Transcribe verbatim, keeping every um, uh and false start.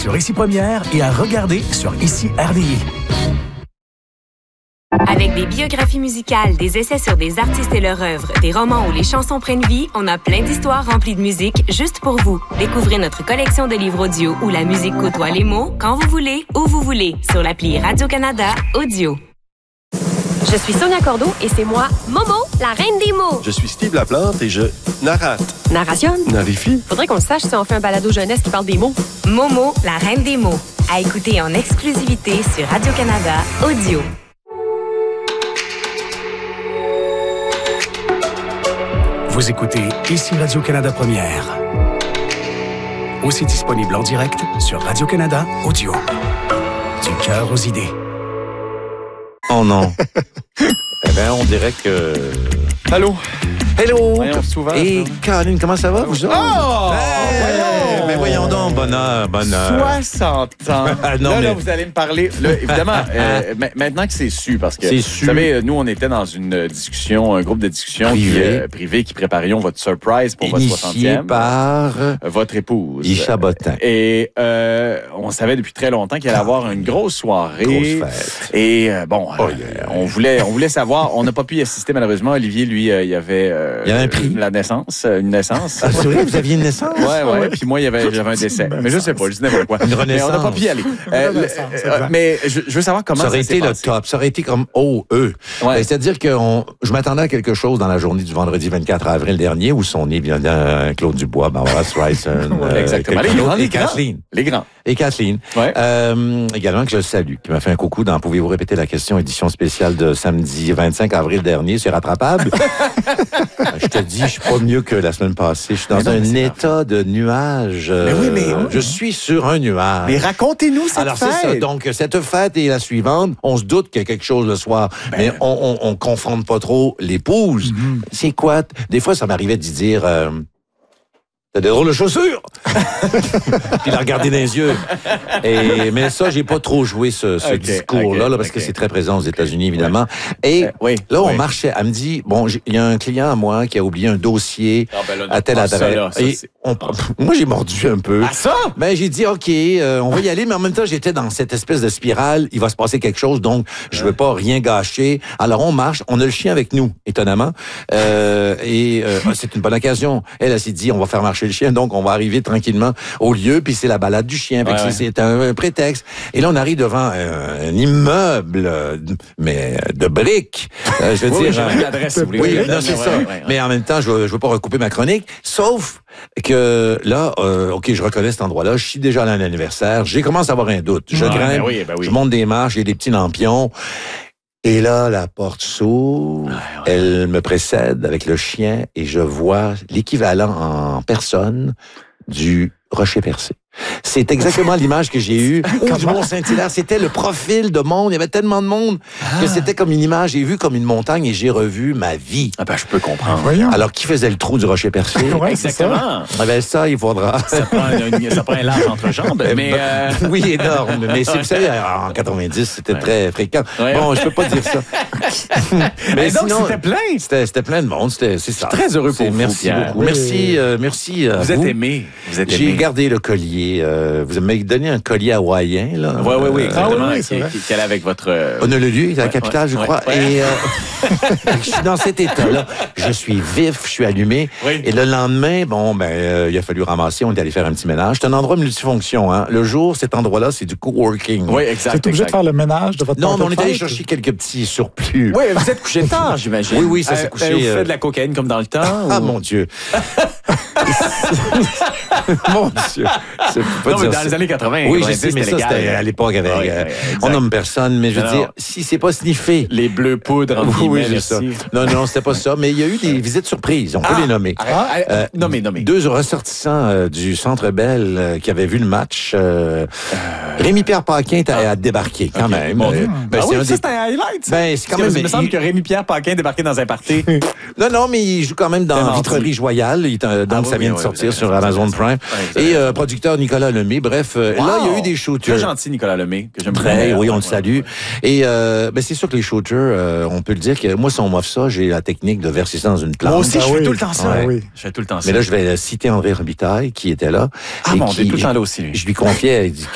sur Ici Première et à regarder sur Ici R D I. Avec des biographies musicales, des essais sur des artistes et leur œuvre, des romans où les chansons prennent vie, on a plein d'histoires remplies de musique juste pour vous. Découvrez notre collection de livres audio où la musique côtoie les mots quand vous voulez, où vous voulez, sur l'appli Radio-Canada Audio. Je suis Sonia Cordeau et c'est moi, Momo, la reine des mots. Je suis Steve Laplante et je narrate. Narration? Narifie. Faudrait qu'on le sache si on fait un balado jeunesse qui parle des mots. Momo, la reine des mots. À écouter en exclusivité sur Radio-Canada Audio. Vous écoutez Ici Radio-Canada Première. Aussi disponible en direct sur Radio-Canada Audio. Du cœur aux idées. Oh non. Eh bien, on dirait que... Allô? Hello! Voyons, souvent. Et Caroline, comment ça va, vous autres? Oh! Hey! Voyons! Mais voyons donc, bonheur, bonheur. soixante ans. non, là, mais... là, vous allez me parler. Là, évidemment, euh, maintenant que c'est su, parce que, c'est vous su. savez, nous, on était dans une discussion, un groupe de discussion privé qui, euh, privé qui préparions votre surprise pour Initié votre soixantième. par... Votre épouse. Isha Bottin. Et euh, on savait depuis très longtemps qu'il allait avoir une grosse soirée. Grosse fête. Et euh, bon, Oh, euh, yeah. on voulait on voulait savoir. On n'a pas pu y assister, malheureusement. Olivier, lui, euh, il y avait... Euh, Il y avait un prix. La naissance, euh, une naissance. Ah, c'est vrai, vous aviez une naissance? Ouais, ouais. Puis moi, il y avait, j'avais un décès. Mais je sais pas, je dis n'importe quoi. Une Mais renaissance. on n'a pas pu y aller. Euh, le- euh, mais je, je veux savoir comment Ça ça, aurait s'est été le passé. top. Ça aurait été comme O E. Ouais. C'est-à-dire que on, je m'attendais à quelque chose dans la journée du vendredi vingt-quatre avril dernier où sont nés, bien évidemment, Claude Dubois, Barbara Streisand, Ouais, exactement. quelqu'un Les grands, d'autre, les et grands. Kathleen. Les grands. Et Kathleen. Ouais. Euh, également que je salue, qui m'a fait un coucou dans Pouvez-vous répéter la question, édition spéciale de samedi vingt-cinq avril dernier, c'est rattrapable. Je te dis, je suis pas mieux que la semaine passée. Je suis dans Mais non, un mais c'est état de nuage. Mais oui, mais- euh, Je suis sur un nuage. Mais racontez-nous cette Alors, c'est fête. ça. Donc, cette fête et la suivante, on se doute qu'il y a quelque chose le soir. Ben. mais on, on, on confronte pas trop l'épouse. Mm-hmm. C'est quoi? Des fois, ça m'arrivait d'y dire... Euh, T'as des drôles de chaussures! Puis la regarder dans les yeux. Et, mais ça, j'ai pas trop joué ce, ce Ok, discours-là, ok, là, parce ok. que c'est très présent aux États-Unis, évidemment. Et Euh, oui, là, on oui. marchait. Elle me dit, bon, j'ai- il y a un client à moi qui a oublié un dossier Ah, ben là, à telle ah, adresse. ça, là, ça, Et c'est- on- moi, j'ai mordu un peu. Ah, ça? Ben, j'ai dit, OK, euh, on va y aller, mais en même temps, j'étais dans cette espèce de spirale. Il va se passer quelque chose, donc je veux pas rien gâcher. Alors, on marche. On a le chien avec nous, étonnamment. Euh, et euh, c'est une bonne occasion. Elle, elle s'est dit, on va faire marcher le chien, donc on va arriver tranquillement au lieu, puis c'est la balade du chien. Fait que Ouais, c'est- ouais. c'est un, un prétexte. Et là, on arrive devant euh, un immeuble, euh, mais de briques. Euh, je veux Oui, dire... j'ai euh, même l'adresse, si vous voulez. oui, Ouais, non, ouais, c'est ouais, ça. ouais, ouais. Mais en même temps, je veux, je veux pas recouper ma chronique. Sauf que là, euh, OK, je reconnais cet endroit-là. Je suis déjà allé à un anniversaire. J'ai commencé à avoir un doute. Je Ouais, grimpe, ben oui, ben oui. je monte des marches, j'ai des petits lampions. Et là, la porte s'ouvre. Elle me précède avec le chien et je vois l'équivalent en personne du rocher percé. C'est exactement l'image que j'ai eue. Ou du Mont-Saint-Hilaire. C'était le profil de monde. Il y avait tellement de monde que c'était comme une image. J'ai vu comme une montagne et j'ai revu ma vie. Ah, ben, je peux comprendre. Voyons. Alors, qui faisait le trou du rocher percé? Ouais, c'est ça. Exactement. Ah ben, ça, il faudra. Ça prend, un, ça prend un large entre-jambes, mais... euh, Oui, énorme. Mais c'est, vous savez, en quatre-vingt-dix, c'était Ouais. très fréquent. Ouais. Bon, je peux pas dire ça. Mais donc, c'était plein. C'était, c'était plein de monde. C'était, c'est ça. très heureux pour C'est- vous, Merci Pierre. beaucoup. Oui. Merci, euh, merci à Vous vous. êtes aimé. Vous êtes J'ai aimé. gardé le collier. Euh, vous m'avez donné un collier hawaïen, là. Oui, oui, oui, Euh, exactement. Ah oui, oui, c'est qui, vrai. qui, qui allait avec votre... euh, Honolulu, c'est la Ouais, capitale, je ouais, crois. ouais. Et euh, je suis dans cet état-là. Je suis vif, je suis allumé. Oui. Et le lendemain, bon, ben, euh, il a fallu ramasser. On est allé faire un petit ménage. C'est un endroit multifonction. Hein. Le jour, cet endroit-là, c'est du coworking. Oui, exact. Vous êtes obligé de exact. faire le ménage de votre Non, mais on tante est allé fête? chercher quelques petits surplus. Oui, vous êtes couché tard, j'imagine. Oui, oui, ça s'est Euh, couché, Vous euh, faites de la cocaïne comme dans le temps? Ah, ou- mon Dieu. Mon Dieu. C'est pas Non, mais dire dans ça. les années quatre-vingt, Oui, je quatre-vingt-dix, sais, mais ça, légal. c'était à l'époque avec... Ouais, euh, ouais, on exact. nomme personne, mais je veux Non, dire, non. si c'est pas sniffé... Les bleus poudres, entre Oui, oui, guillemets, c'est ça. merci. Non, non, c'était pas ça. Mais il y a eu des visites surprises. On peut Ah, les nommer. arrête, Ah, arrête, Euh, nommez, nommez. Deux ressortissants euh, du Centre Bell euh, qui avaient vu le match. Euh, Rémi-Pierre Paquin a, a débarqué quand Ok, même. mon Euh, Dieu. ben, Ah c'est oui, un ça, des- c'est un highlight, ça. Ben, c'est quand Parce que même... Il me semble il- que Rémi-Pierre Paquin débarquait dans un party. Non, non, mais il joue quand même T'as dans menti. Vitrerie Joyale. Il est, euh, donc, Ah, ça oui, vient oui, de oui, sortir vous sur avez raison, Amazon vous avez Prime. raison. Ouais, vous avez Et euh, raison. producteur Nicolas Lemay. Bref, euh, Wow. là, il y a eu des shooters. Très gentil, Nicolas Lemay, que j'aime Très, bien. oui, on Ouais, le salue. ouais. Et euh, ben, c'est sûr que les shooters, euh, on peut le dire que moi, si on m'offre ça, j'ai la technique de verser ça dans une plante. Moi aussi, Ah je fais oui. tout le temps ça. Ah oui. Je fais tout le temps ça. Mais là, je vais citer André Robitaille, qui était là. Ah, et mon qui- Dieu, tout le temps là aussi, lui. Je lui confiais, il dit,